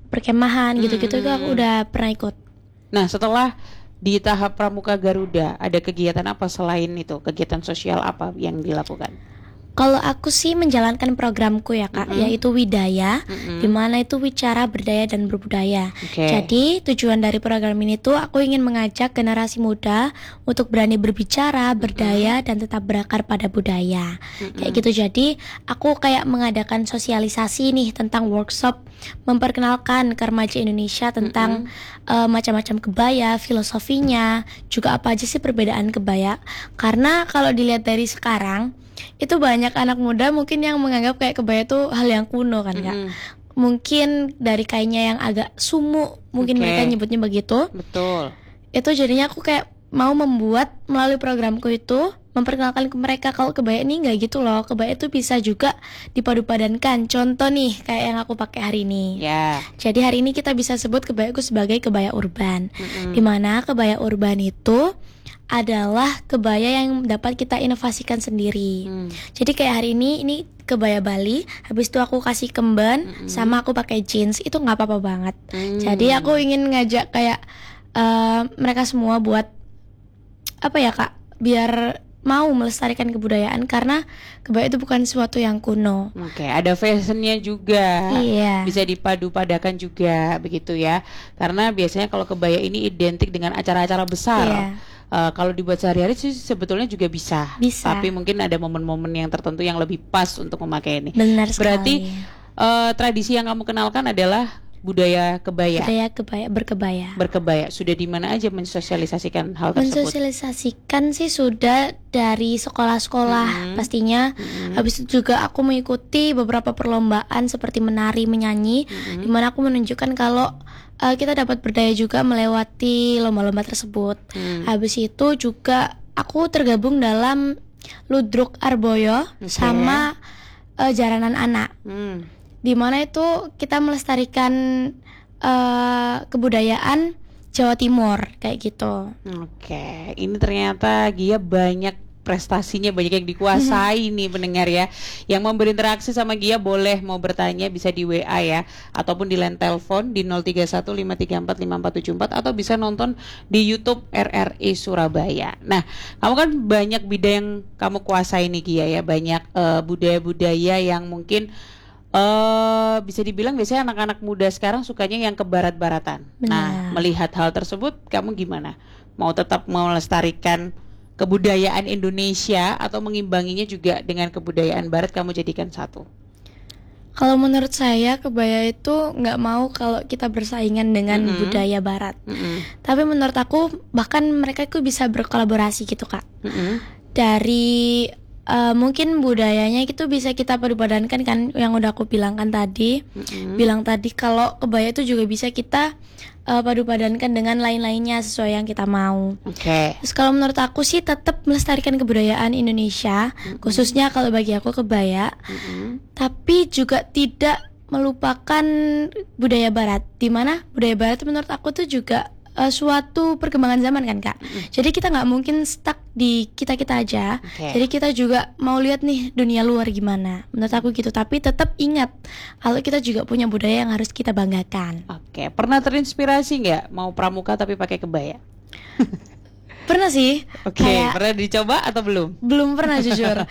perkemahan gitu-gitu itu aku udah pernah ikut. Nah, setelah di tahap Pramuka Garuda, ada kegiatan apa selain itu? Kegiatan sosial apa yang dilakukan? Kalau aku sih menjalankan programku ya Kak, yaitu Widaya, di mana itu wicara, berdaya dan berbudaya. Jadi tujuan dari program ini tuh aku ingin mengajak generasi muda untuk berani berbicara, berdaya dan tetap berakar pada budaya. Kayak gitu. Jadi aku kayak mengadakan sosialisasi nih tentang workshop memperkenalkan ke remaja Indonesia tentang macam-macam kebaya, filosofinya, juga apa aja sih perbedaan kebaya. Karena kalau dilihat dari sekarang itu banyak anak muda mungkin yang menganggap kayak kebaya itu hal yang kuno kan Kak. Mungkin dari kainnya yang agak sumuk, mungkin mereka nyebutnya begitu. Betul. Itu jadinya aku kayak mau membuat melalui programku itu memperkenalkan ke mereka kalau kebaya ini nggak gitu loh. Kebaya itu bisa juga dipadu-padankan. Contoh nih kayak yang aku pakai hari ini. Jadi hari ini kita bisa sebut kebayaku sebagai kebaya urban. Dimana kebaya urban itu adalah kebaya yang dapat kita inovasikan sendiri. Jadi kayak hari ini kebaya Bali, habis itu aku kasih kemben sama aku pakai jeans, itu nggak apa-apa banget. Jadi aku ingin ngajak kayak mereka semua buat apa ya Kak, biar mau melestarikan kebudayaan karena kebaya itu bukan sesuatu yang kuno. Ada fashionnya juga. Bisa dipadu-padakan juga begitu ya. Karena biasanya kalau kebaya ini identik dengan acara-acara besar. Kalau dibuat sehari-hari sih sebetulnya juga bisa. Tapi mungkin ada momen-momen yang tertentu yang lebih pas untuk memakai ini. Benar sekali. Berarti tradisi yang kamu kenalkan adalah budaya kebaya. Budaya kebaya, berkebaya. Sudah di mana aja mensosialisasikan hal tersebut? Mensosialisasikan sih sudah dari sekolah-sekolah pastinya. Habis itu juga aku mengikuti beberapa perlombaan seperti menari, menyanyi, di mana aku menunjukkan kalau kita dapat berdaya juga melewati lomba-lomba tersebut. Habis itu juga aku tergabung dalam Ludruk Arboyo sama Jaranan Anak. Di mana itu kita melestarikan kebudayaan Jawa Timur kayak gitu. Ini ternyata Gia banyak prestasinya, banyak yang dikuasai nih pendengar ya. Yang mau berinteraksi sama Gia boleh, mau bertanya bisa di WA ya, ataupun di line telepon di 0315345474 atau bisa nonton di YouTube RRI Surabaya. Nah, kamu kan banyak bidang yang kamu kuasai nih Gia ya, banyak budaya-budaya yang mungkin bisa dibilang biasanya anak-anak muda sekarang sukanya yang ke barat-baratan. Nah, melihat hal tersebut kamu gimana? Mau tetap melestarikan kebudayaan Indonesia atau mengimbanginya juga dengan kebudayaan barat, kamu jadikan satu? Kalau menurut saya kebaya itu nggak mau kalau kita bersaingan dengan budaya barat. Tapi menurut aku bahkan mereka itu bisa berkolaborasi gitu Kak. Dari mungkin budayanya itu bisa kita padupadankan kan, yang udah aku bilangkan tadi. Bilang tadi kalau kebaya itu juga bisa kita padupadankan dengan lain-lainnya sesuai yang kita mau. Terus kalau menurut aku sih tetap melestarikan kebudayaan Indonesia, khususnya kalau bagi aku kebaya, tapi juga tidak melupakan budaya barat. Dimana budaya barat menurut aku tuh juga suatu perkembangan zaman kan Kak. Jadi kita nggak mungkin stuck di kita-kita aja. Jadi kita juga mau lihat nih dunia luar gimana. Menurut aku gitu. Tapi tetap ingat kalau kita juga punya budaya yang harus kita banggakan. Pernah terinspirasi nggak mau pramuka tapi pakai kebaya? Pernah sih. Pernah dicoba atau belum? Belum pernah jujur.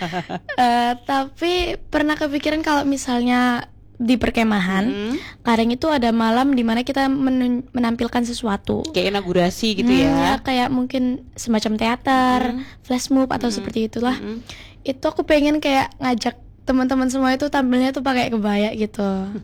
Tapi pernah kepikiran kalau misalnya di perkemahan, kadang itu ada malam di mana kita menampilkan sesuatu. Kayak inaugurasi gitu ya. Kayak mungkin semacam teater, flash mob atau seperti itulah. Itu aku pengen kayak ngajak teman-teman semua itu tampilnya tuh pakai kebaya gitu.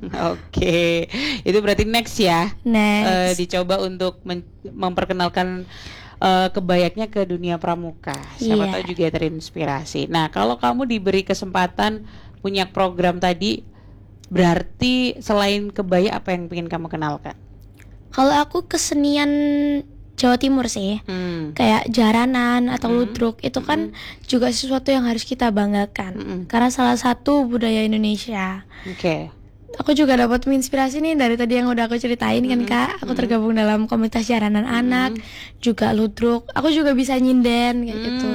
Itu berarti next ya. Dicoba untuk memperkenalkan kebayaknya ke dunia pramuka. Siapa tahu juga terinspirasi. Nah, kalau kamu diberi kesempatan punya program tadi, berarti selain kebaya apa yang ingin kamu kenalkan? Kalau aku kesenian Jawa Timur sih, kayak jaranan atau ludruk itu kan juga sesuatu yang harus kita banggakan karena salah satu budaya Indonesia. Aku juga dapat menginspirasi nih dari tadi yang udah aku ceritain kan Kak. Aku tergabung dalam komunitas jaranan anak, juga ludruk. Aku juga bisa nyinden kayak gitu.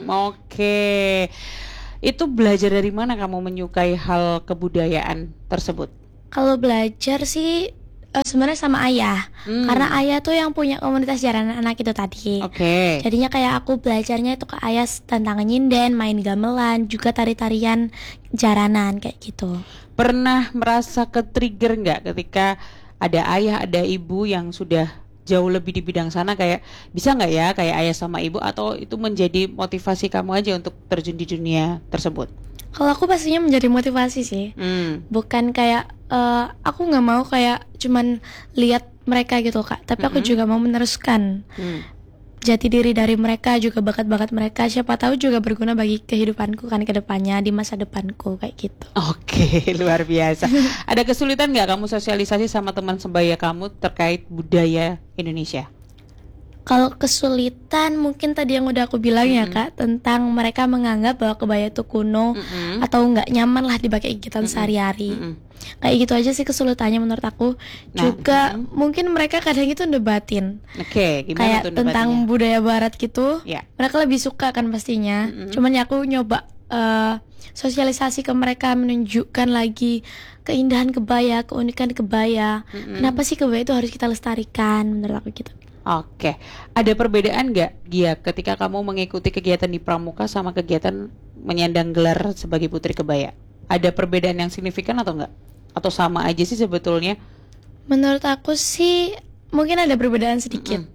Itu belajar dari mana kamu menyukai hal kebudayaan tersebut? Kalau belajar sih sebenarnya sama ayah, karena ayah tuh yang punya komunitas jaranan anak itu tadi. Jadinya kayak aku belajarnya itu ke ayah tentang nyinden, main gamelan, juga tari-tarian jaranan kayak gitu. Pernah merasa ke-trigger nggak ketika ada ayah, ada ibu yang sudah jauh lebih di bidang sana, kayak bisa nggak ya kayak ayah sama ibu, atau itu menjadi motivasi kamu aja untuk terjun di dunia tersebut? Kalau aku pastinya menjadi motivasi sih, bukan kayak aku nggak mau kayak cuman lihat mereka gitu Kak, tapi aku juga mau meneruskan jati diri dari mereka, juga bakat-bakat mereka, siapa tahu juga berguna bagi kehidupanku kan ke depannya, di masa depanku kayak gitu. Oke, luar biasa. Ada kesulitan nggak kamu sosialisasi sama teman sebaya kamu terkait budaya Indonesia? Kalau kesulitan mungkin tadi yang udah aku bilang ya Kak, tentang mereka menganggap bahwa kebaya itu kuno atau nggak nyaman lah dipakai kegiatan sehari-hari. Kayak gitu aja sih kesulitannya menurut aku. Juga mungkin mereka kadang itu debatin. Gimana kayak tuh tentang debatnya? budaya barat gitu. Mereka lebih suka kan pastinya. Cuman ya aku nyoba sosialisasi ke mereka, menunjukkan lagi keindahan kebaya, keunikan kebaya. Kenapa sih kebaya itu harus kita lestarikan, menurut aku gitu. Oke, ada perbedaan nggak Gia ketika kamu mengikuti kegiatan di Pramuka sama kegiatan menyandang gelar sebagai putri kebaya? Ada perbedaan yang signifikan atau enggak? Atau sama aja sih sebetulnya? Menurut aku sih mungkin ada perbedaan sedikit.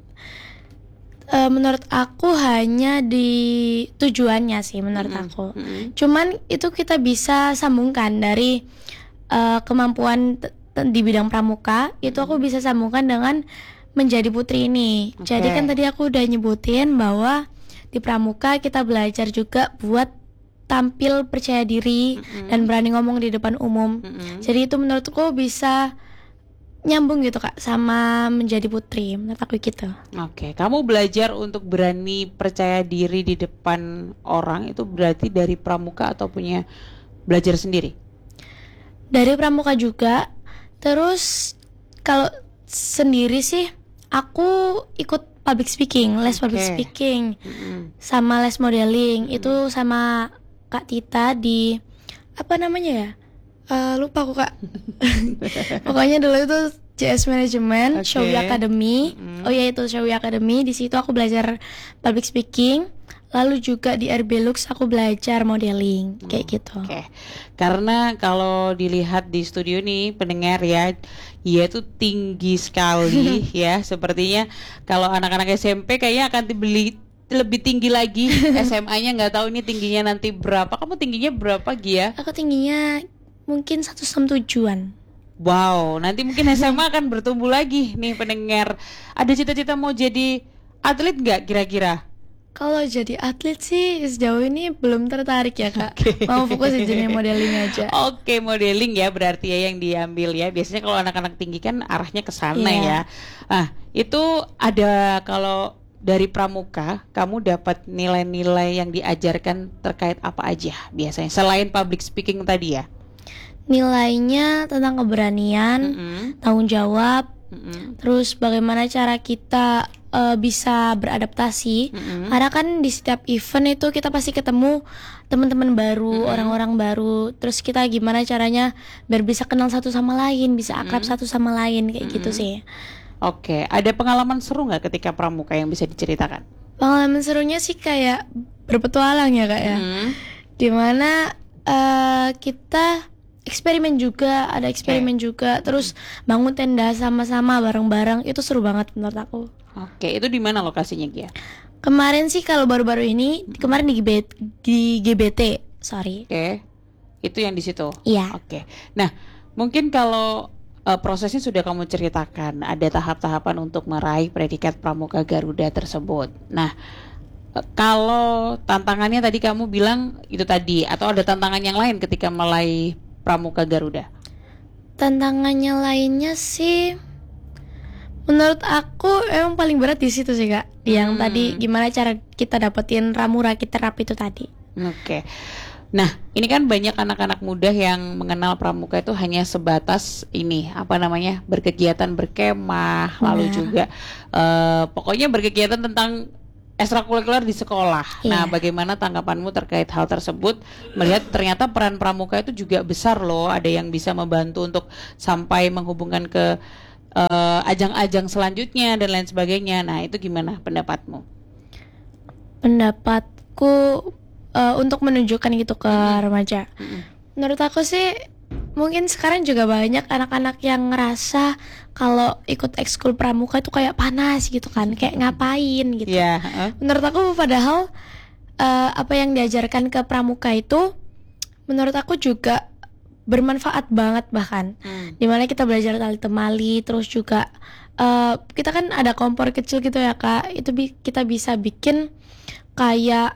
Menurut aku hanya di tujuannya sih menurut aku. Cuman itu kita bisa sambungkan dari kemampuan di bidang pramuka, itu aku bisa sambungkan dengan menjadi putri ini. Jadi kan tadi aku udah nyebutin bahwa di pramuka kita belajar juga buat tampil percaya diri dan berani ngomong di depan umum. Jadi itu menurutku bisa nyambung gitu Kak sama menjadi putri, menurut aku gitu. Kamu belajar untuk berani percaya diri di depan orang itu berarti dari pramuka atau punya belajar sendiri? Dari pramuka juga. Terus kalau sendiri sih aku ikut public speaking, les public speaking, sama les modeling. Itu sama Kak Tita di apa namanya ya? Lupa aku Kak. Pokoknya dulu itu JS Management, Showy Academy. Oh ya itu Showy Academy. Di situ aku belajar public speaking. Lalu juga di RB Lux aku belajar modeling kayak gitu. Karena kalau dilihat di studio nih pendengar ya, ia itu tinggi sekali ya. Sepertinya kalau anak-anak SMP kayaknya akan dibeli lebih tinggi lagi. SMA-nya nggak tahu ini tingginya nanti berapa. Kamu tingginya berapa Gia? Aku tingginya mungkin 167-an. Wow, nanti mungkin SMA akan bertumbuh lagi nih pendengar. Ada cita-cita mau jadi atlet nggak kira-kira? Kalau jadi atlet sih sejauh ini belum tertarik ya Kak. Mau fokus di dunia modeling aja. Modeling ya berarti ya yang diambil ya. Biasanya kalau anak-anak tinggi kan arahnya ke sana ya. Itu ada kalau dari pramuka kamu dapat nilai-nilai yang diajarkan terkait apa aja biasanya selain public speaking tadi ya? Nilainya tentang keberanian, tanggung jawab, terus bagaimana cara kita bisa beradaptasi. Karena kan di setiap event itu kita pasti ketemu teman-teman baru, orang-orang baru. Terus kita gimana caranya biar bisa kenal satu sama lain, bisa akrab satu sama lain kayak gitu sih. Ada pengalaman seru nggak ketika pramuka yang bisa diceritakan? Pengalaman serunya sih kayak berpetualang ya Kak ya. Dimana kita eksperimen juga, ada eksperimen juga, terus bangun tenda sama-sama bareng-bareng, itu seru banget menurut aku. Itu di mana lokasinya Gia? Kemarin sih kalau baru-baru ini, kemarin di GBT, sorry. Itu yang di situ. Iya. Nah, mungkin kalau prosesnya sudah kamu ceritakan, ada tahap-tahapan untuk meraih predikat Pramuka Garuda tersebut. Nah, kalau tantangannya tadi kamu bilang itu tadi, atau ada tantangan yang lain ketika meraih Pramuka Garuda? Tantangannya lainnya sih menurut aku emang paling berat di situ sih Kak. Yang tadi gimana cara kita dapetin ramu rakit terap itu tadi. Nah, ini kan banyak anak-anak muda yang mengenal pramuka itu hanya sebatas ini, berkegiatan berkemah, lalu juga pokoknya berkegiatan tentang ekstrakurikuler di sekolah. Nah, bagaimana tanggapanmu terkait hal tersebut? Melihat ternyata peran pramuka itu juga besar loh. Ada yang bisa membantu untuk sampai menghubungkan ke ajang-ajang selanjutnya dan lain sebagainya. Nah, itu gimana pendapatmu? Pendapatku untuk menunjukkan gitu ke remaja. Menurut aku sih mungkin sekarang juga banyak anak-anak yang ngerasa kalau ikut ekskul pramuka itu kayak panas gitu kan, kayak ngapain gitu. Menurut aku padahal apa yang diajarkan ke pramuka itu menurut aku juga bermanfaat banget bahkan. Dimana kita belajar tali temali, terus juga kita kan ada kompor kecil gitu ya Kak. Itu kita bisa bikin kayak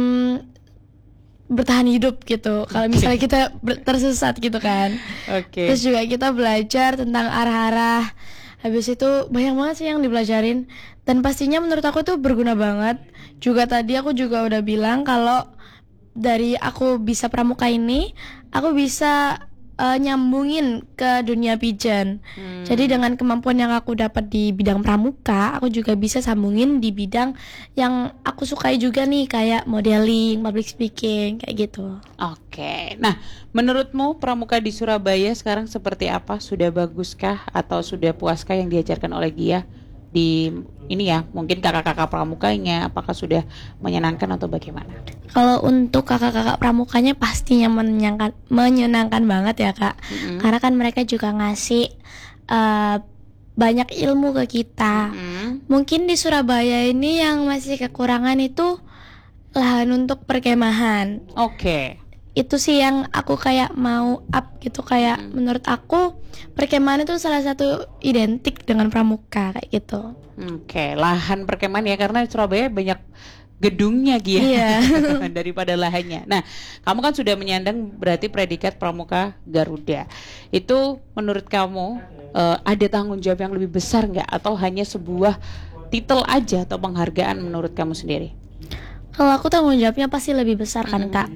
bertahan hidup gitu. Kalau misalnya kita tersesat gitu kan. Terus juga kita belajar tentang arah-arah. Habis itu banyak banget sih yang dipelajarin. Dan pastinya menurut aku itu berguna banget. Juga tadi aku juga udah bilang kalau dari aku bisa pramuka ini, aku bisa nyambungin ke dunia pijan. Jadi dengan kemampuan yang aku dapat di bidang pramuka, aku juga bisa sambungin di bidang yang aku sukai juga nih, kayak modeling, public speaking, kayak gitu. Oke. Nah, menurutmu pramuka di Surabaya sekarang seperti apa? Sudah baguskah atau sudah puaskah yang diajarkan oleh Gia di ini ya, mungkin kakak-kakak pramukanya, apakah sudah menyenangkan atau bagaimana? Kalau untuk kakak-kakak pramukanya pastinya menyenangkan banget ya Kak. Karena kan mereka juga ngasih banyak ilmu ke kita. Mungkin di Surabaya ini yang masih kekurangan itu lahan untuk perkemahan. Itu sih yang aku kayak mau up gitu, kayak menurut aku perkemahan itu salah satu identik dengan pramuka kayak gitu. Lahan perkemahan ya, karena Surabaya banyak gedungnya Gia daripada lahannya. Nah, kamu kan sudah menyandang berarti predikat pramuka Garuda. Itu menurut kamu ada tanggung jawab yang lebih besar nggak, atau hanya sebuah titel aja atau penghargaan menurut kamu sendiri? Kalau aku tanggung jawabnya pasti lebih besar kan Kak.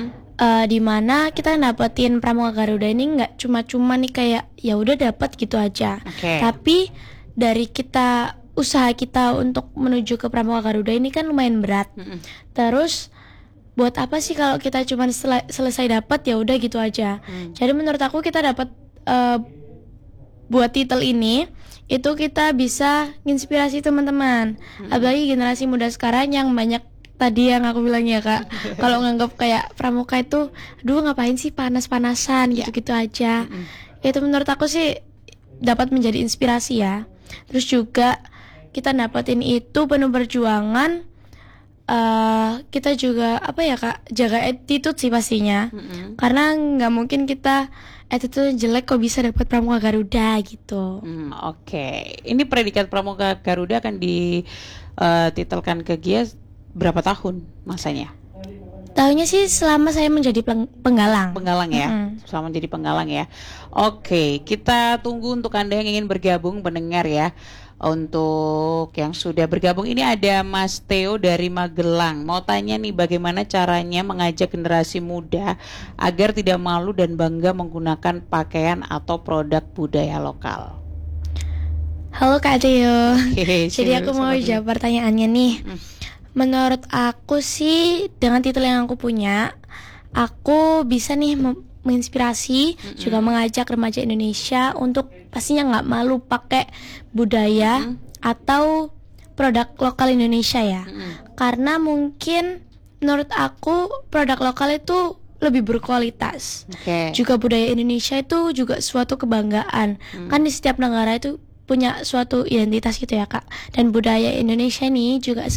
Dimana kita dapetin pramuka Garuda ini nggak cuma-cuma nih kayak ya udah dapat gitu aja. Tapi dari kita usaha kita untuk menuju ke pramuka Garuda ini kan lumayan berat. Terus buat apa sih kalau kita cuma selesai dapat ya udah gitu aja. Jadi menurut aku kita dapat buat titel ini itu kita bisa inspirasi teman-teman. Apalagi generasi muda sekarang yang banyak tadi yang aku bilang ya Kak, kalau nganggap kayak pramuka itu aduh ngapain sih panas-panasan gitu-gitu aja. Itu menurut aku sih dapat menjadi inspirasi ya. Terus juga kita dapetin itu penuh perjuangan. Kita juga apa ya Kak, jaga attitude sih pastinya. Karena nggak mungkin kita attitude jelek kok bisa dapat pramuka Garuda gitu. Ini predikat pramuka Garuda akan dititelkan ke Gia berapa tahun masanya? Tahunya sih selama saya menjadi penggalang. Penggalang ya, selama menjadi penggalang ya. Kita tunggu untuk Anda yang ingin bergabung pendengar ya. Untuk yang sudah bergabung ini ada Mas Theo dari Magelang. Mau tanya nih, bagaimana caranya mengajak generasi muda agar tidak malu dan bangga menggunakan pakaian atau produk budaya lokal? Halo Kak Theo. Jadi aku mau jawab pertanyaannya nih. Menurut aku sih dengan titel yang aku punya, aku bisa nih menginspirasi juga mengajak remaja Indonesia untuk pastinya nggak malu pakai budaya atau produk lokal Indonesia ya. Karena mungkin menurut aku produk lokal itu lebih berkualitas. Juga budaya Indonesia itu juga suatu kebanggaan. Kan di setiap negara itu punya suatu identitas gitu ya Kak. Dan budaya Indonesia ini juga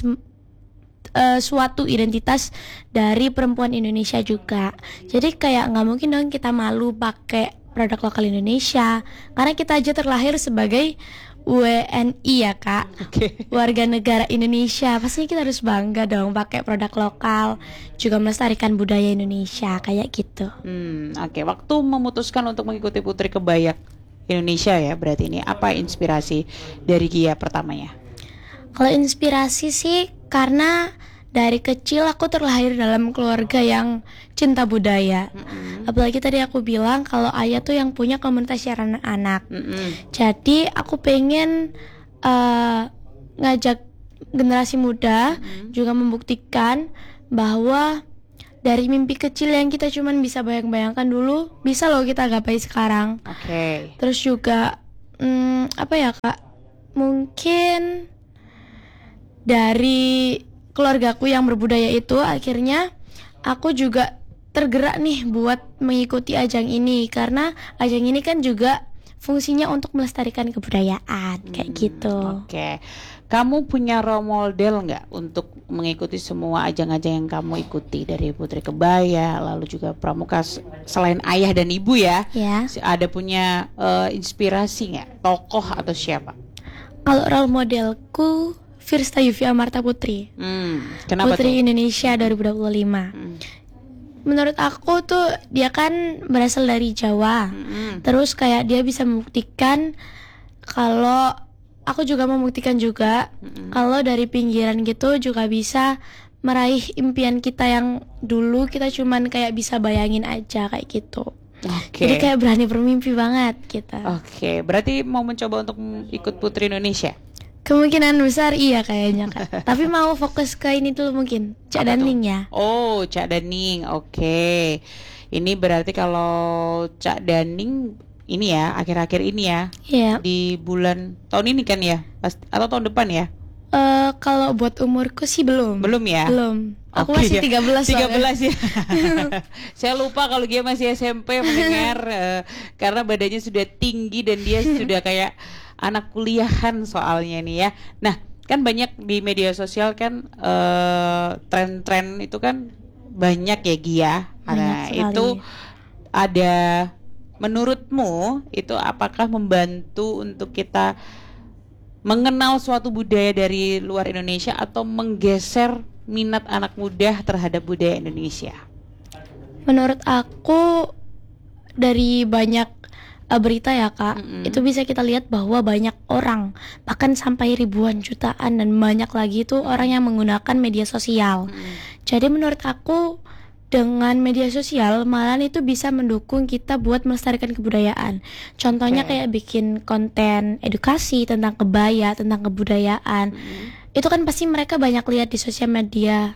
suatu identitas dari perempuan Indonesia juga. Jadi kayak nggak mungkin dong kita malu pakai produk lokal Indonesia, karena kita aja terlahir sebagai WNI ya Kak, warga negara Indonesia. Pastinya kita harus bangga dong pakai produk lokal, juga melestarikan budaya Indonesia kayak gitu. Waktu memutuskan untuk mengikuti Putri Kebaya Indonesia ya, berarti ini apa inspirasi dari Gia pertamanya? Kalau inspirasi sih karena dari kecil aku terlahir dalam keluarga yang cinta budaya. Apalagi tadi aku bilang kalau ayah tuh yang punya komunitas share anak-anak. Jadi aku pengen ngajak generasi muda juga membuktikan bahwa dari mimpi kecil yang kita cuman bisa bayang-bayangkan dulu, bisa loh kita gapai sekarang. Terus juga apa ya Kak? Mungkin dari keluargaku yang berbudaya itu akhirnya aku juga tergerak nih buat mengikuti ajang ini, karena ajang ini kan juga fungsinya untuk melestarikan kebudayaan kayak gitu. Oke. Kamu punya role model nggak untuk mengikuti semua ajang-ajang yang kamu ikuti, dari Putri Kebaya lalu juga Pramuka, selain ayah dan ibu ya? Ya. Ada punya inspirasi nggak, tokoh atau siapa? Kalau role modelku Firsta Yufie Amarta Putri. Kenapa Putri tuh? Indonesia 2025. Menurut aku tuh dia kan berasal dari Jawa. Terus kayak dia bisa membuktikan kalau aku juga membuktikan juga kalau dari pinggiran gitu juga bisa meraih impian kita yang dulu kita cuman kayak bisa bayangin aja kayak gitu. Jadi kayak berani bermimpi banget kita. Oke, berarti mau mencoba untuk ikut Putri Indonesia? Kemungkinan besar iya kayaknya Kak. Tapi mau fokus ke ini dulu mungkin, Cak Daning ya. Oh, Cak Daning. Oke. Ini berarti kalau Cak Daning ini ya, akhir-akhir ini ya. Iya. Di bulan tahun ini kan ya? Atau tahun depan ya? Kalau buat umurku sih belum. Belum ya? Belum. Aku Oke, masih 13 13 ya. Saya lupa kalau dia masih SMP mendengar karena badannya sudah tinggi dan dia sudah kayak anak kuliahan soalnya nih ya. Nah, kan banyak di media sosial kan tren-tren itu kan banyak ya Gia. Nah, itu ada, menurutmu itu apakah membantu untuk kita mengenal suatu budaya dari luar Indonesia atau menggeser minat anak muda terhadap budaya Indonesia? Menurut aku dari banyak berita ya Kak, itu bisa kita lihat bahwa banyak orang, bahkan sampai ribuan jutaan dan banyak lagi itu orang yang menggunakan media sosial. Jadi menurut aku dengan media sosial malahan itu bisa mendukung kita buat melestarikan kebudayaan. Contohnya kayak bikin konten edukasi tentang kebaya, tentang kebudayaan. Itu kan pasti mereka banyak lihat di sosial media.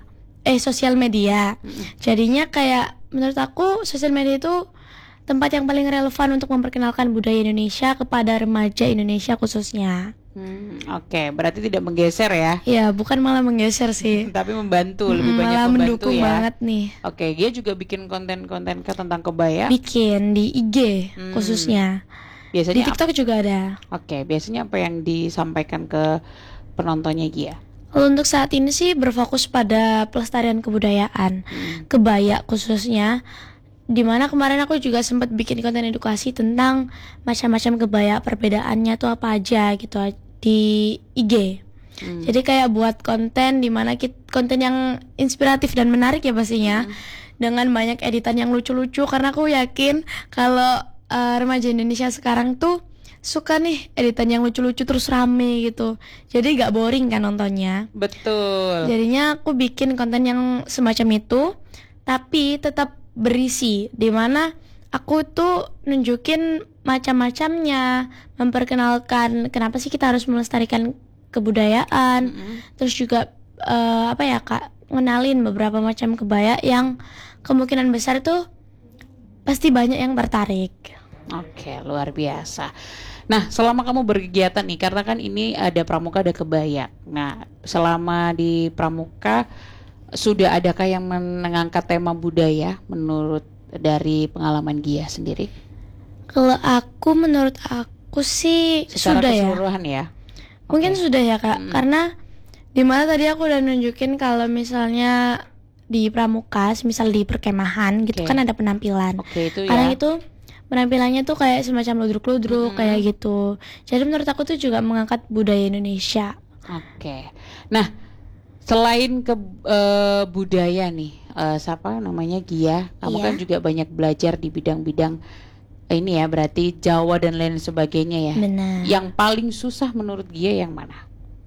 Jadinya kayak menurut aku sosial media itu tempat yang paling relevan untuk memperkenalkan budaya Indonesia kepada remaja Indonesia khususnya. Oke, berarti tidak menggeser ya? Ya, bukan malah menggeser sih. Tapi membantu, lebih banyak malah membantu mendukung ya. banget nih. Oke, dia juga bikin konten-konten tentang kebaya. Bikin di IG khususnya. Biasanya di TikTok juga ada. Oke, biasanya apa yang disampaikan ke penontonnya Gia? Kalau untuk saat ini sih berfokus pada pelestarian kebudayaan, kebaya khususnya. Dimana kemarin aku juga sempat bikin konten edukasi tentang macam-macam kebaya, perbedaannya tuh apa aja gitu di IG. Jadi kayak buat konten dimana konten yang inspiratif dan menarik ya pastinya, dengan banyak editan yang lucu-lucu, karena aku yakin kalau remaja Indonesia sekarang tuh suka nih editan yang lucu-lucu terus rame gitu. Jadi gak boring kan nontonnya. Betul. Jadinya aku bikin konten yang semacam itu, tapi tetap berisi, dimana aku tuh nunjukin macam-macamnya, memperkenalkan kenapa sih kita harus melestarikan kebudayaan, terus juga apa ya Kak, ngenalin beberapa macam kebaya yang kemungkinan besar tuh pasti banyak yang tertarik. Oke, luar biasa. Nah, selama kamu berkegiatan nih, karena kan ini ada pramuka, ada kebaya. Nah, selama di pramuka sudah adakah yang mengangkat tema budaya menurut dari pengalaman Gia sendiri? Kalau aku, menurut aku sih secara sudah keseluruhan ya. Mungkin sudah ya Kak, karena dimana tadi aku udah nunjukin kalau misalnya di pramuka, misal di perkemahan gitu kan ada penampilan. Itu karena ya. itu penampilannya tuh kayak semacam ludruk-ludruk kayak gitu. Jadi menurut aku tuh juga mengangkat budaya Indonesia. Oke. Nah, selain ke budaya nih, siapa namanya Gia, kamu kan juga banyak belajar di bidang-bidang ini ya, berarti Jawa dan lain sebagainya ya. Benar. Yang paling susah menurut Gia yang mana?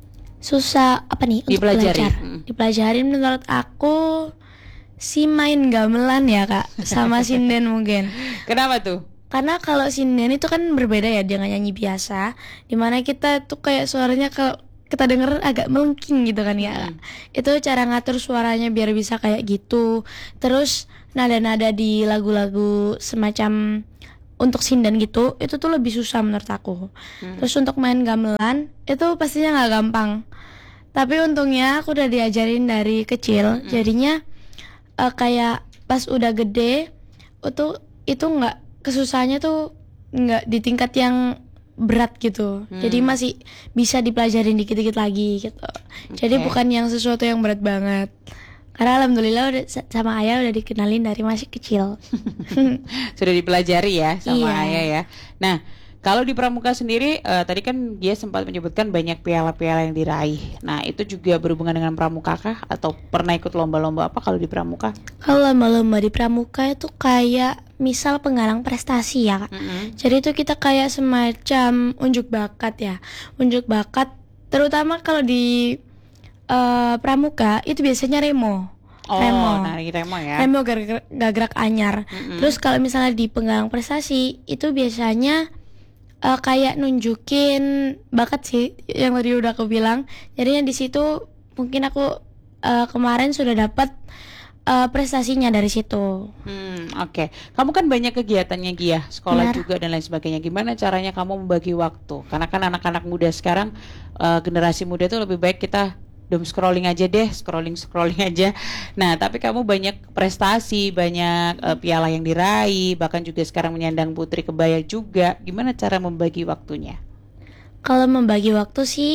Susah apa nih untuk belajar? Dipelajarin menurut aku si main gamelan ya Kak, sama sinden mungkin. Kenapa tuh? Karena kalau sinden itu kan berbeda ya dengan nyanyi biasa, dimana kita tuh kayak suaranya kalau kita denger agak melengking gitu kan ya. Itu cara ngatur suaranya biar bisa kayak gitu. Terus nada-nada di lagu-lagu semacam untuk sinden gitu itu tuh lebih susah menurut aku. Terus untuk main gamelan itu pastinya nggak gampang. Tapi untungnya aku udah diajarin dari kecil, jadinya kayak pas udah gede itu nggak, kesusahannya tuh nggak di tingkat yang berat gitu. Jadi masih bisa dipelajarin dikit-dikit lagi gitu. Jadi bukan yang sesuatu yang berat banget. Karena alhamdulillah udah sama ayah udah dikenalin dari masih kecil. Sudah dipelajari ya sama Iya. ayah ya. Nah, kalau di Pramuka sendiri tadi kan dia sempat menyebutkan banyak piala-piala yang diraih. Nah, itu juga berhubungan dengan Pramuka kah? Atau pernah ikut lomba-lomba apa kalau di Pramuka? Kalau lomba-lomba di Pramuka itu kayak misal penggalang prestasi ya Kak. Jadi itu kita kayak semacam unjuk bakat ya. Unjuk bakat terutama kalau di Pramuka itu biasanya remo. Nari remo ya. Remo gerak anyar. Terus kalau misalnya di penggalang prestasi itu biasanya kayak nunjukin bakat sih yang tadi udah aku bilang. Jadinya di situ mungkin aku kemarin sudah dapat prestasinya dari situ. Oke. Kamu kan banyak kegiatannya Gia, sekolah Benar. juga dan lain sebagainya. Gimana caranya kamu membagi waktu? Karena kan anak-anak muda sekarang, generasi muda itu lebih baik kita doom scrolling aja deh, scrolling aja. Nah, tapi kamu banyak prestasi, banyak piala yang diraih, bahkan juga sekarang menyandang Putri Kebaya juga. Gimana cara membagi waktunya? Kalau membagi waktu sih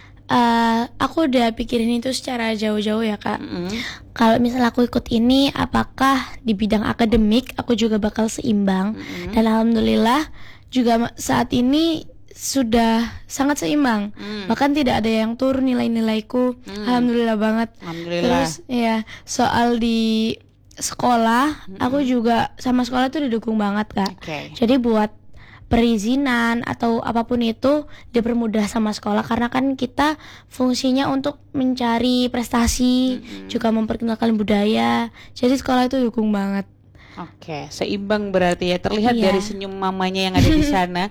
aku udah pikirin itu secara jauh-jauh ya Kak. Kalau misalnya aku ikut ini, apakah di bidang akademik aku juga bakal seimbang? Dan alhamdulillah juga saat ini sudah sangat seimbang. Bahkan tidak ada yang turun nilai-nilaiku. Alhamdulillah banget. Alhamdulillah. Terus ya soal di sekolah, aku juga sama sekolah tuh didukung banget Kak. Oke. Jadi buat perizinan atau apapun itu dipermudah sama sekolah karena kan kita fungsinya untuk mencari prestasi, juga memperkenalkan budaya. Jadi sekolah itu dukung banget. Oke, seimbang berarti ya. Terlihat Iya. dari senyum mamanya yang ada di sana.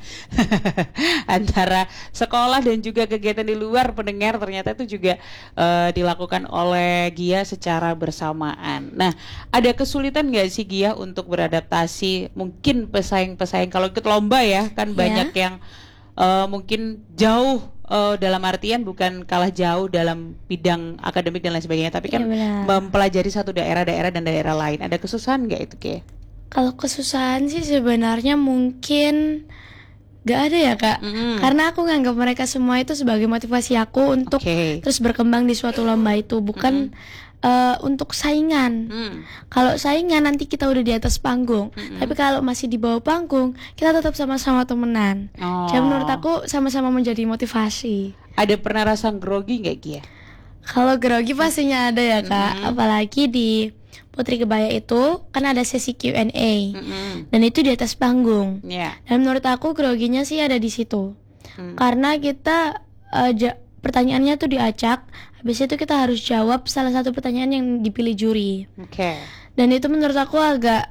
Antara sekolah dan juga kegiatan di luar, pendengar ternyata itu juga dilakukan oleh Gia secara bersamaan. Nah, ada kesulitan nggak sih Gia untuk beradaptasi? Mungkin pesaing-pesaing kalau ikut lomba ya, kan banyak yang mungkin jauh dalam artian bukan kalah jauh dalam bidang akademik dan lain sebagainya, tapi kan Iya, benar. mempelajari satu daerah dan daerah lain. Ada kesusahan nggak itu Ki? Kalau kesusahan sih sebenarnya mungkin gak ada ya Kak. Karena aku nganggap mereka semua itu sebagai motivasi aku untuk Oke. terus berkembang di suatu lomba itu, bukan untuk saingan. Kalau saingan nanti kita udah di atas panggung, tapi kalau masih di bawah panggung kita tetap sama-sama temenan. Jadi menurut aku sama-sama menjadi motivasi. Ada pernah rasa grogi nggak Gia? Kalau grogi pastinya ada ya Kak, apalagi di Putri Kebaya itu kan ada sesi Q&A dan itu di atas panggung. Ya. Dan menurut aku groginya sih ada di situ. Karena kita pertanyaannya tuh diacak, habis itu kita harus jawab salah satu pertanyaan yang dipilih juri. Oke. Dan itu menurut aku agak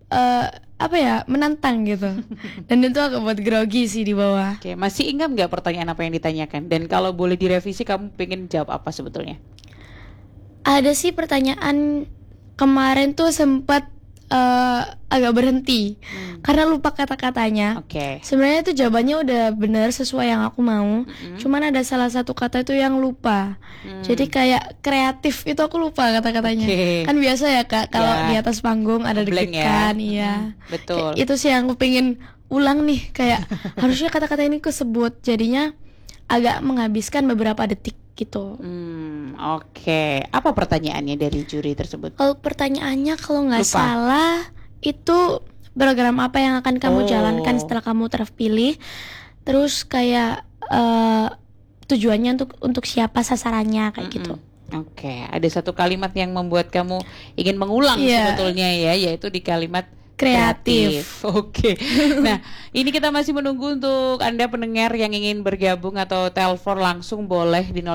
menantang gitu. Dan itu agak buat grogi sih di bawah. Oke, masih ingat nggak pertanyaan apa yang ditanyakan? Dan kalau boleh direvisi, kamu pengen jawab apa sebetulnya? Ada sih pertanyaan kemarin tuh sempat agak berhenti karena lupa kata-katanya. Oke. Sebenarnya itu jawabannya udah benar sesuai yang aku mau. Cuman ada salah satu kata itu yang lupa. Jadi kayak kreatif itu aku lupa kata-katanya. Oke. Kan biasa ya Kak kalau Ya. di atas panggung ada Ngeblank ya. deg-degan, iya. Betul. Kayak itu sih yang aku pengen ulang nih, kayak harusnya kata-kata ini kesebut. Jadinya agak menghabiskan beberapa detik gitu. Oke. Apa pertanyaannya dari juri tersebut? Kalau pertanyaannya kalau nggak Lupa. salah itu program apa yang akan kamu Oh. jalankan setelah kamu terpilih, terus kayak tujuannya untuk siapa, sasarannya kayak gitu. Oke. Ada satu kalimat yang membuat kamu ingin mengulang Iya. sebetulnya ya, yaitu di kalimat Kreatif. Oke. Nah, ini kita masih menunggu untuk Anda pendengar yang ingin bergabung atau telepon langsung boleh di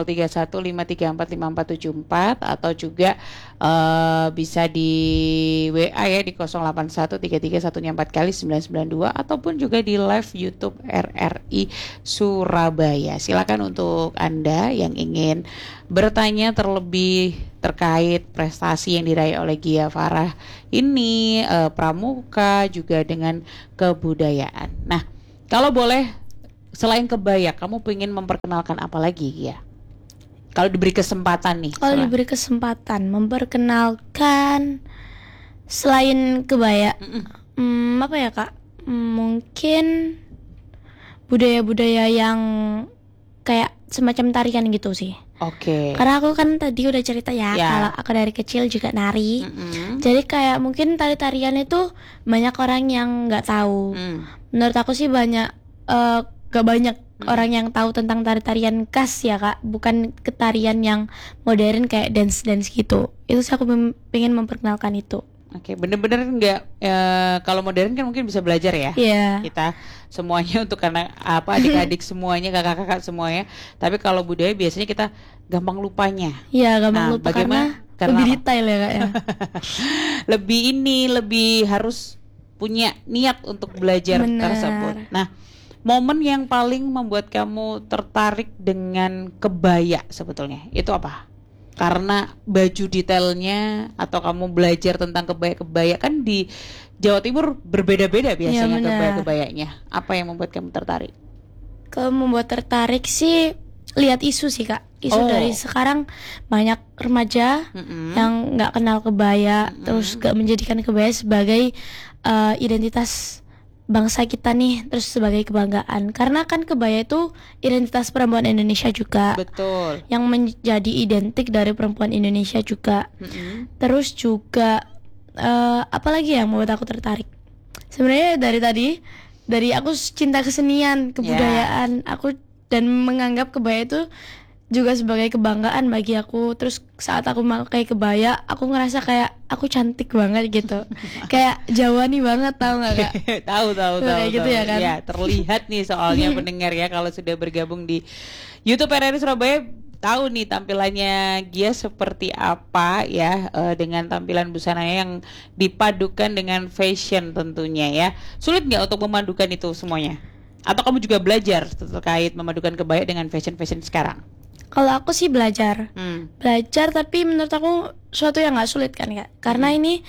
03153454474 atau juga bisa di WA ya di 081331 kali 992 ataupun juga di live YouTube RRI Surabaya. Silakan untuk Anda yang ingin bertanya terlebih terkait prestasi yang diraih oleh Gia Farah ini, pramuka juga dengan kebudayaan. Nah, kalau boleh selain kebaya, kamu pengen memperkenalkan apa lagi, Gia? Kalau diberi kesempatan nih. Kalau diberi kesempatan memperkenalkan selain kebaya, apa ya Kak? Mungkin budaya-budaya yang kayak semacam tarian gitu sih. Oke. Karena aku kan tadi udah cerita ya, kalau aku dari kecil juga nari. Jadi kayak mungkin tari-tarian itu banyak orang yang nggak tahu. Menurut aku sih banyak, gak banyak orang yang tahu tentang tari-tarian khas ya Kak, bukan ketarian yang modern kayak dance-dance gitu. Itu sih aku pengen memperkenalkan itu. Oke, bener-bener nggak, kalau modern kan mungkin bisa belajar ya. Kita semuanya untuk anak adik-adik semuanya, kakak-kakak semuanya. Tapi kalau budaya biasanya kita gampang lupanya. Iya, gampang lupa karena lebih detail ya Kak ya. lebih harus punya niat untuk belajar tersebut. Nah, momen yang paling membuat kamu tertarik dengan kebaya sebetulnya itu apa? Karena baju detailnya atau kamu belajar tentang kebaya-kebaya kan di Jawa Timur berbeda-beda biasanya kebaya-kebayanya. Apa yang membuat kamu tertarik? Kalau membuat tertarik sih lihat isu sih Kak. Isu dari sekarang banyak remaja yang nggak kenal kebaya, terus gak menjadikan kebaya sebagai identitas bangsa kita nih, terus sebagai kebanggaan. Karena kan kebaya itu identitas perempuan Indonesia juga. Betul. Yang menjadi identik dari perempuan Indonesia juga. Terus juga apalagi yang membuat aku tertarik? Sebenarnya dari aku cinta kesenian, kebudayaan, aku dan menganggap kebaya itu juga sebagai kebanggaan bagi aku. Terus saat aku pakai kebaya, aku ngerasa kayak aku cantik banget gitu. Kayak Jawani banget, tahu nggak Kak? Tahu kayak gitu ya kan? Ya, terlihat nih soalnya pendengar ya kalau sudah bergabung di YouTube RRI Surabaya, tahu nih tampilannya Gia seperti apa ya, dengan tampilan busananya yang dipadukan dengan fashion tentunya ya. Sulit nggak untuk memadukan itu semuanya? Atau kamu juga belajar terkait memadukan kebaya dengan fashion sekarang? Kalau aku sih belajar, tapi menurut aku suatu yang nggak sulit kan Kak, karena ini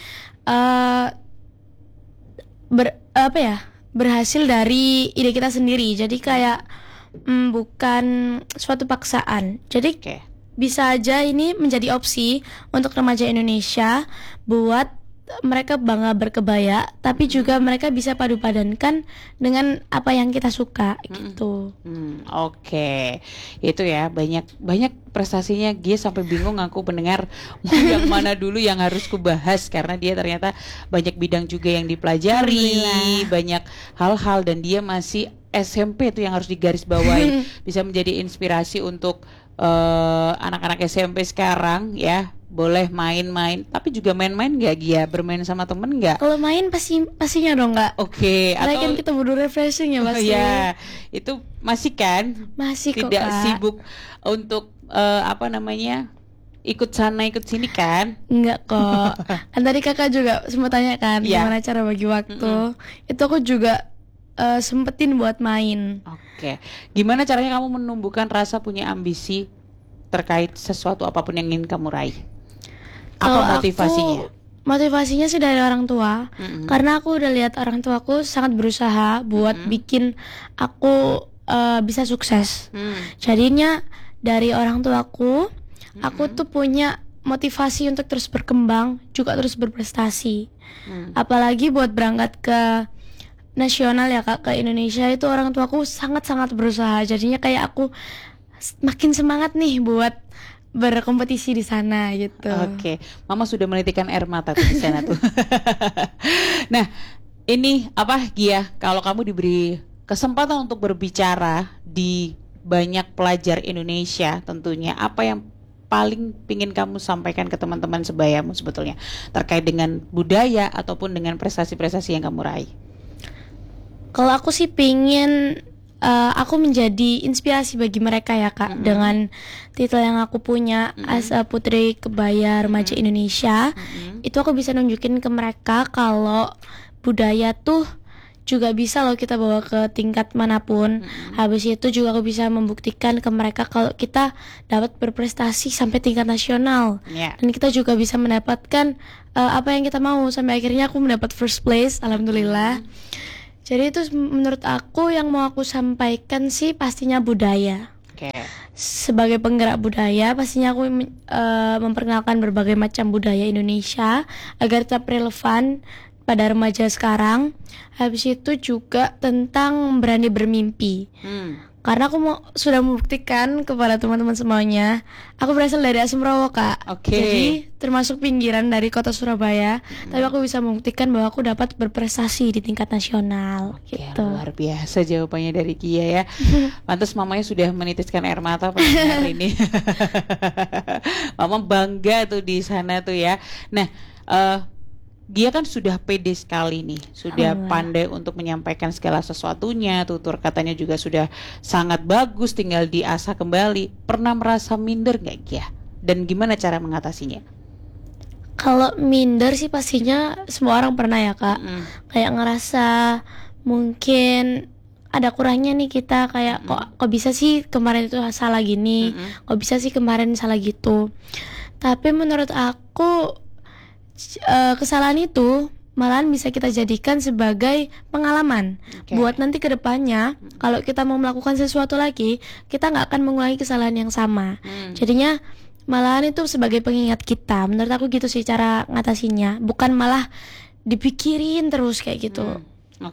berhasil dari ide kita sendiri, jadi kayak bukan suatu paksaan. Jadi bisa aja ini menjadi opsi untuk remaja Indonesia buat mereka bangga berkebaya, tapi juga mereka bisa padu-padankan dengan apa yang kita suka gitu. Oke. Itu ya, banyak prestasinya Gia sampai bingung aku pendengar mau yang mana dulu yang harus kubahas, karena dia ternyata banyak bidang juga yang dipelajari, banyak hal-hal, dan dia masih SMP itu yang harus digarisbawahi. Bisa menjadi inspirasi untuk anak-anak SMP sekarang ya. Boleh main-main, tapi juga main-main nggak Gia? Bermain sama temen nggak? Kalau main pastinya dong nggak. Oke. Atau kan kita butuh refreshing ya pasti. Ya, itu masih kan? Masih kok Tidak Kak. sibuk untuk ikut sana ikut sini kan? Enggak kok. Kan tadi kakak juga sempat tanya kan gimana cara bagi waktu. Itu aku juga sempetin buat main. Oke. Gimana caranya kamu menumbuhkan rasa punya ambisi terkait sesuatu apapun yang ingin kamu raih? Apa motivasinya? Motivasinya sih dari orang tua. Karena aku udah lihat orang tuaku sangat berusaha buat bikin aku bisa sukses. Jadinya dari orang tuaku, aku tuh punya motivasi untuk terus berkembang, juga terus berprestasi. Apalagi buat berangkat ke nasional ya Kak, ke Indonesia, itu orang tuaku sangat-sangat berusaha. Jadinya kayak aku makin semangat nih buat berkompetisi di sana gitu. Oke, Mama sudah menitikkan air mata tuh di sana tuh. Nah, ini apa Gia? Kalau kamu diberi kesempatan untuk berbicara di banyak pelajar Indonesia, tentunya apa yang paling pingin kamu sampaikan ke teman-teman sebayamu sebetulnya terkait dengan budaya ataupun dengan prestasi-prestasi yang kamu raih? Kalau aku sih pingin aku menjadi inspirasi bagi mereka ya Kak, dengan titel yang aku punya as a Putri Kebaya Remaja Indonesia. Itu aku bisa nunjukin ke mereka kalau budaya tuh juga bisa loh kita bawa ke tingkat manapun. Habis itu juga aku bisa membuktikan ke mereka kalau kita dapat berprestasi sampai tingkat nasional. Dan kita juga bisa mendapatkan apa yang kita mau, sampai akhirnya aku mendapat first place, alhamdulillah. Jadi itu menurut aku yang mau aku sampaikan sih pastinya budaya. Sebagai penggerak budaya, pastinya aku memperkenalkan berbagai macam budaya Indonesia agar tetap relevan pada remaja sekarang. Habis itu juga tentang berani bermimpi. Karena aku sudah membuktikan kepada teman-teman semuanya, aku berasal dari Asmorowo, Kak. Jadi termasuk pinggiran dari kota Surabaya, tapi aku bisa membuktikan bahwa aku dapat berprestasi di tingkat nasional. Gitu. Luar biasa jawabannya dari Gia ya. Pantas mamanya sudah menitiskan air mata pendengar ini. Mama bangga tuh di sana tuh ya. Nah, Gia kan sudah pede sekali nih, sudah pandai untuk menyampaikan segala sesuatunya, tutur katanya juga sudah sangat bagus, tinggal diasah kembali. Pernah merasa minder gak Gia? Dan gimana cara mengatasinya? Kalau minder sih pastinya semua orang pernah ya, Kak. Kayak ngerasa mungkin ada kurangnya nih kita, kayak kok bisa sih kemarin itu salah gini, kok bisa sih kemarin salah gitu. Tapi menurut aku kesalahan itu malahan bisa kita jadikan sebagai pengalaman buat nanti ke depannya. Kalau kita mau melakukan sesuatu lagi, kita nggak akan mengulangi kesalahan yang sama. Jadinya malahan itu sebagai pengingat kita. Menurut aku gitu sih cara ngatasinya, bukan malah dipikirin terus kayak gitu.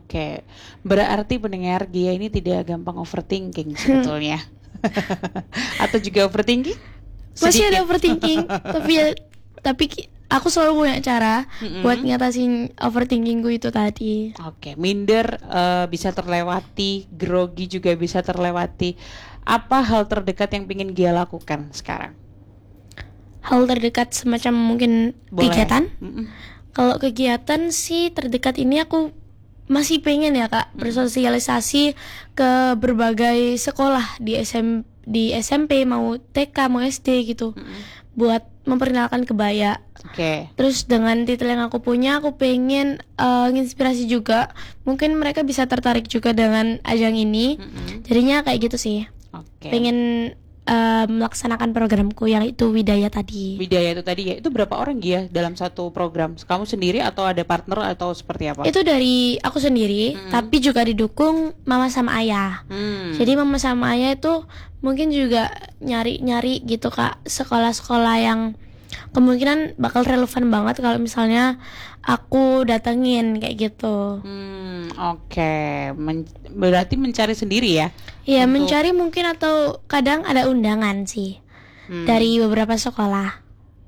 Berarti pendengar, Gia ini tidak gampang overthinking sebetulnya. Atau juga overthinking? Masih ada overthinking, tapi aku selalu punya cara buat ngatasin overthinkingku itu tadi. Minder bisa terlewati, grogi juga bisa terlewati. Apa hal terdekat yang ingin Gia lakukan sekarang? Hal terdekat semacam mungkin kegiatan. Kalau kegiatan sih terdekat ini aku masih pengen ya, Kak, bersosialisasi ke berbagai sekolah di SMP, mau TK, mau SD gitu. Buat memperkenalkan kebaya. Terus dengan titel yang aku punya, aku pengen nginspirasi juga. Mungkin mereka bisa tertarik juga dengan ajang ini. Jadinya kayak gitu sih. Pengen melaksanakan programku yang itu Widaya tadi. Widaya itu tadi ya. Itu berapa orang Gia dalam satu program? Kamu sendiri atau ada partner atau seperti apa? Itu dari aku sendiri, tapi juga didukung mama sama ayah. Jadi mama sama ayah itu mungkin juga nyari-nyari gitu, Kak, sekolah-sekolah yang kemungkinan bakal relevan banget kalau misalnya aku datengin kayak gitu. Berarti mencari sendiri ya? Iya, mencari mungkin, atau kadang ada undangan sih dari beberapa sekolah.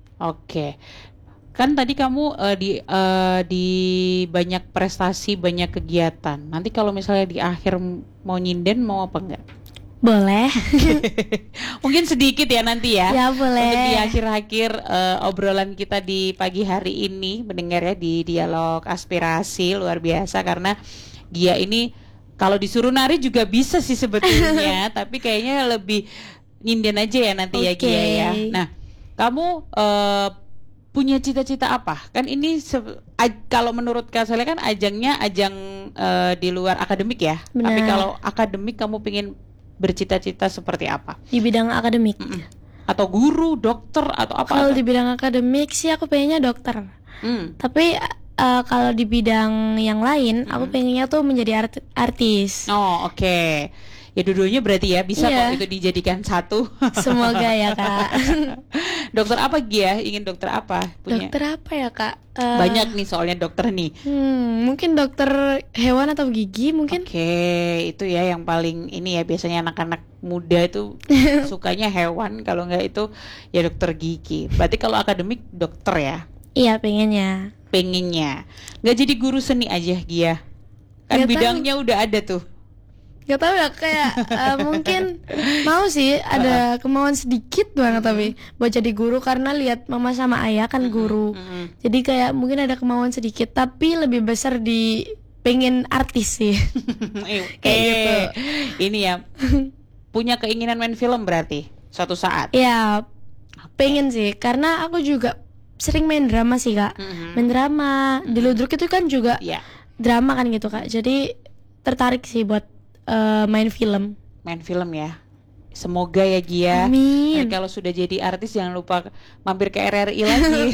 Kan tadi kamu di banyak prestasi, banyak kegiatan. Nanti kalau misalnya di akhir mau nyinden, mau apa enggak? Boleh. Mungkin sedikit ya nanti ya. Ya boleh. Untuk di akhir-akhir obrolan kita di pagi hari ini, mendengar ya di dialog aspirasi luar biasa, karena Gia ini kalau disuruh nari juga bisa sih sebetulnya, tapi kayaknya lebih nyinden aja ya nanti ya Gia ya. Nah, kamu punya cita-cita apa? Kan ini kalau menurut Kak Saleh kan ajangnya ajang di luar akademik ya. Benar. Tapi kalau akademik kamu pengen bercita-cita seperti apa? Di bidang akademik. Atau guru, dokter atau apa? Kalau di bidang akademik sih aku pengennya dokter. Tapi kalau di bidang yang lain aku pengennya tuh menjadi artis. Ya dua-duanya berarti ya bisa kok itu dijadikan satu. Semoga ya, Kak. Dokter apa Gia? Ingin dokter apa? Dokter apa ya, Kak? Banyak nih soalnya dokter nih. Mungkin dokter hewan atau gigi mungkin. Itu ya yang paling ini ya, biasanya anak-anak muda itu sukanya hewan, kalau enggak itu ya dokter gigi. Berarti kalau akademik dokter ya? Iya, pengennya. Nggak jadi guru seni aja Gia? Kan bidangnya udah ada tuh. Gak tahu ya, kayak mungkin mau sih, ada kemauan sedikit banget tapi buat jadi guru, karena lihat mama sama ayah kan guru. Jadi kayak mungkin ada kemauan sedikit, tapi lebih besar di pengen artis sih. Kayak gitu. Ini ya punya keinginan main film berarti suatu saat. Ya, pengen sih, karena aku juga sering main drama sih, Kak. Main drama di Ludruk itu kan juga drama kan gitu Kak. Jadi tertarik sih buat main film. Main film ya. Semoga ya Gia. Amin. Kalau sudah jadi artis jangan lupa mampir ke RRI lagi.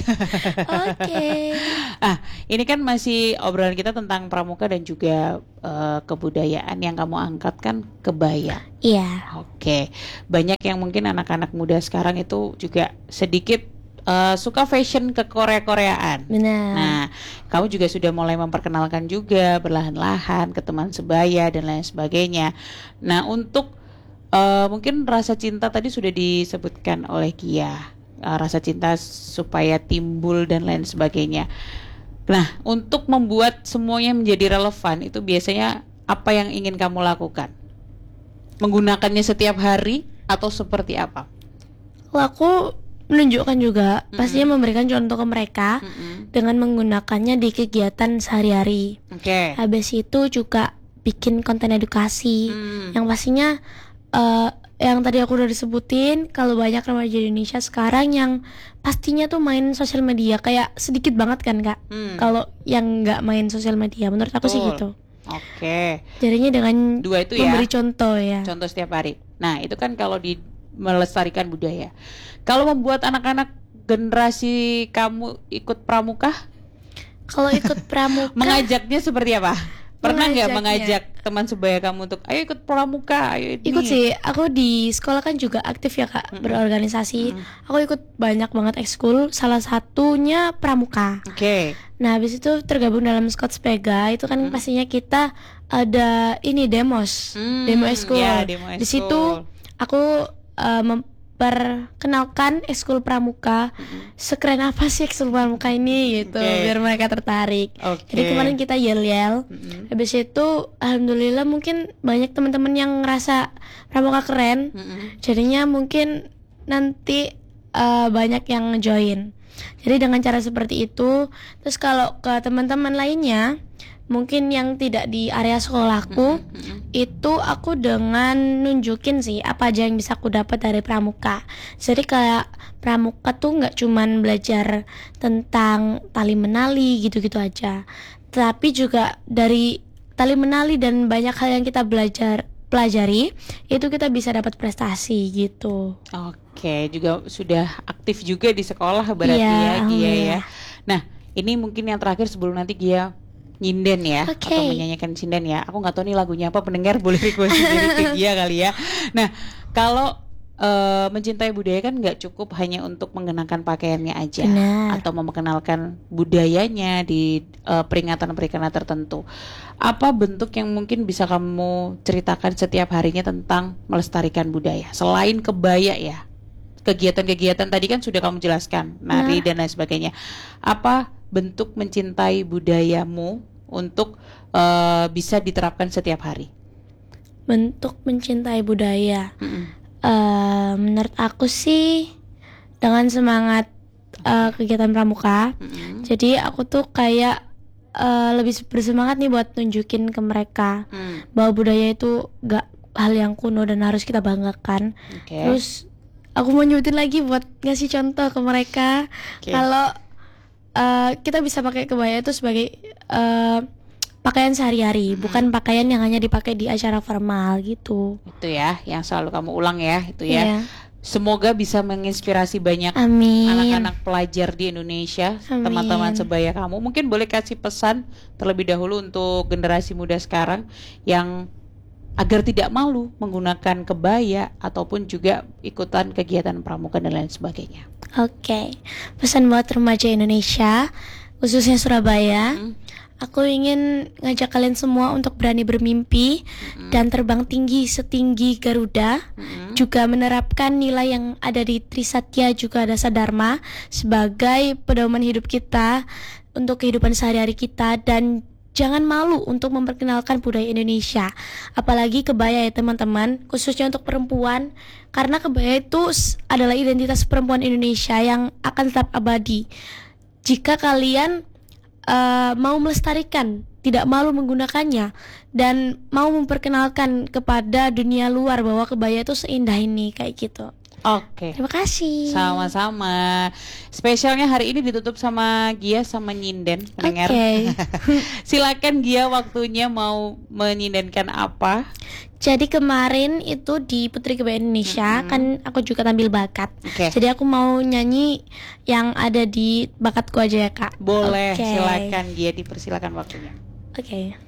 Oke. Ini kan masih obrolan kita tentang pramuka dan juga kebudayaan. Yang kamu angkat kan kebaya. Iya. Oke. Banyak yang mungkin anak-anak muda sekarang itu juga sedikit suka fashion ke Korea-Koreaan. Benar. Nah, kamu juga sudah mulai memperkenalkan juga berlahan-lahan ke teman sebaya dan lain sebagainya. Nah, untuk mungkin rasa cinta tadi sudah disebutkan oleh Gia, rasa cinta supaya timbul dan lain sebagainya. Nah, untuk membuat semuanya menjadi relevan itu biasanya apa yang ingin kamu lakukan? Menggunakannya setiap hari atau seperti apa? Kalau aku menunjukkan juga, pastinya memberikan contoh ke mereka dengan menggunakannya di kegiatan sehari-hari. Oke. Habis itu juga bikin konten edukasi yang pastinya yang tadi aku udah disebutin, kalau banyak remaja Indonesia sekarang yang pastinya tuh main sosial media, kayak sedikit banget kan Kak kalau yang nggak main sosial media, menurut aku sih gitu. Oke. Jadinya dengan Dua itu memberi ya, contoh ya. contoh setiap hari. Nah, itu kan kalau di melestarikan budaya. Kalau membuat anak-anak generasi kamu ikut pramuka, Kalau ikut pramuka mengajaknya seperti apa? Pernah nggak Mengajaknya. mengajak teman sebaya kamu untuk ayo ikut pramuka, ayo ini. ikut sih, aku di sekolah kan juga aktif ya Kak, berorganisasi. Aku ikut banyak banget ekskul, salah satunya pramuka. Oke. Nah habis itu tergabung dalam Scouts Pega, itu kan pastinya kita ada ini demos, demo ekskul. Ya, demo Di situ aku memperkenalkan ekskul pramuka, sekeren apa sih ekskul pramuka ini gitu, Oke. biar mereka tertarik. Oke. Jadi kemarin kita yel-yel. Habis itu alhamdulillah mungkin banyak teman-teman yang ngerasa pramuka keren. Jadinya mungkin nanti banyak yang join. Jadi dengan cara seperti itu. Terus kalau ke teman-teman lainnya, mungkin yang tidak di area sekolahku, itu aku dengan nunjukin sih apa aja yang bisa aku dapat dari pramuka. Jadi kayak pramuka tuh nggak cuman belajar tentang tali menali gitu-gitu aja, tapi juga dari tali menali dan banyak hal yang kita pelajari itu kita bisa dapat prestasi gitu. Oke, juga sudah aktif juga di sekolah berarti Iya, ya Gia ya. alhamdulillah. Nah, ini mungkin yang terakhir sebelum nanti Gia nyinden ya, Oke. atau menyanyikan sinden ya. Aku nggak tahu nih lagunya apa, pendengar boleh request sendiri ke Gia kali ya. Nah, kalau mencintai budaya kan nggak cukup hanya untuk mengenakan pakaiannya aja. Benar. Atau memperkenalkan budayanya di peringatan-peringatan tertentu. Apa bentuk yang mungkin bisa kamu ceritakan setiap harinya tentang melestarikan budaya selain kebaya ya? Kegiatan-kegiatan tadi kan sudah kamu jelaskan, nari dan lain sebagainya. Apa bentuk mencintai budayamu untuk bisa diterapkan setiap hari? Bentuk mencintai budaya. Menurut aku sih dengan semangat kegiatan pramuka. Jadi aku tuh kayak lebih bersemangat nih buat nunjukin ke mereka bahwa budaya itu gak hal yang kuno dan harus kita banggakan. Oke. Terus aku mau nyebutin lagi buat ngasih contoh ke mereka kalau kita bisa pakai kebaya itu sebagai pakaian sehari-hari, bukan pakaian yang hanya dipakai di acara formal gitu. Itu ya, yang selalu kamu ulang ya, itu ya. Iya. Semoga bisa menginspirasi banyak Amin. anak-anak pelajar di Indonesia, Amin. teman-teman sebaya kamu. Mungkin boleh kasih pesan terlebih dahulu untuk generasi muda sekarang yang agar tidak malu menggunakan kebaya ataupun juga ikutan kegiatan pramuka dan lain sebagainya. Oke. Pesan buat remaja Indonesia, khususnya Surabaya. Aku ingin ngajak kalian semua untuk berani bermimpi dan terbang tinggi setinggi Garuda. Juga menerapkan nilai yang ada di Trisatya juga Dasa Dharma sebagai pedoman hidup kita untuk kehidupan sehari-hari kita, dan jangan malu untuk memperkenalkan budaya Indonesia. Apalagi kebaya ya teman-teman, khususnya untuk perempuan, karena kebaya itu adalah identitas perempuan Indonesia yang akan tetap abadi. Jika kalian mau melestarikan, tidak malu menggunakannya, dan mau memperkenalkan kepada dunia luar bahwa kebaya itu seindah ini, kayak gitu. Oke. Terima kasih. Sama-sama. Spesialnya hari ini ditutup sama Gia sama nyinden pendengar. Oke. Silakan Gia, waktunya mau menyindenkan apa? Jadi kemarin itu di Putri Kebaya Indonesia kan aku juga tampil bakat. Jadi aku mau nyanyi yang ada di bakatku aja ya Kak. Boleh, Oke. silakan Gia, dipersilakan waktunya. Oke.